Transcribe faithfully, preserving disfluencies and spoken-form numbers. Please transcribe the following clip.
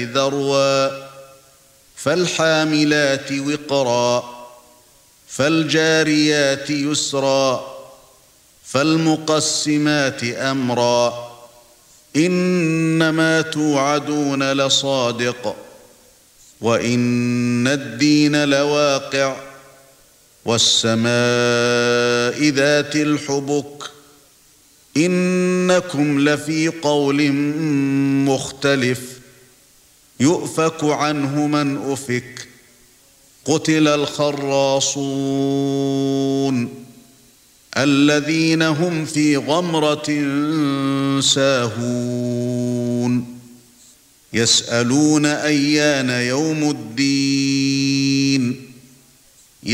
ذروا فالحاملات وقرا فالجاريات يسرا فالمقسمات أمرا إنما توعدون لصادق وإن الدين لواقع والسماء ذات الحبك إنكم لفي قول مختلف يؤفك عنه من أفك قتل الخراصون الذين هم في غمرة ساهون يسألون أيان يوم الدين